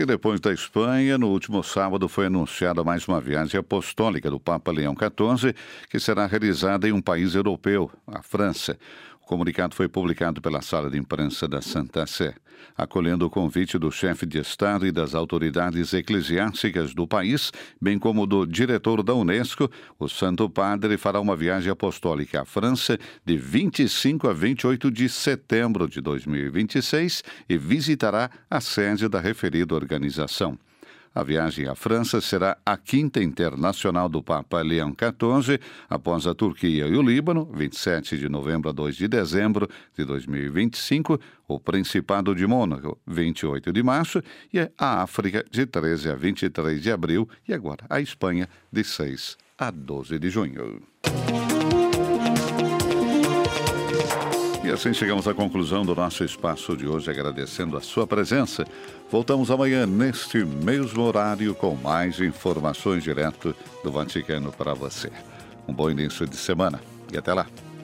E depois da Espanha, no último sábado foi anunciada mais uma viagem apostólica do Papa Leão XIV, que será realizada em um país europeu, a França. O comunicado foi publicado pela Sala de Imprensa da Santa Sé. Acolhendo o convite do chefe de Estado e das autoridades eclesiásticas do país, bem como do diretor da Unesco, o Santo Padre fará uma viagem apostólica à França de 25 a 28 de setembro de 2026 e visitará a sede da referida organização. A viagem à França será a quinta internacional do Papa Leão XIV, após a Turquia e o Líbano, 27 de novembro a 2 de dezembro de 2025, o Principado de Mônaco, 28 de março, e a África, de 13 a 23 de abril, e agora a Espanha, de 6 a 12 de junho. E assim chegamos à conclusão do nosso espaço de hoje, agradecendo a sua presença. Voltamos amanhã neste mesmo horário com mais informações direto do Vaticano para você. Um bom início de semana e até lá.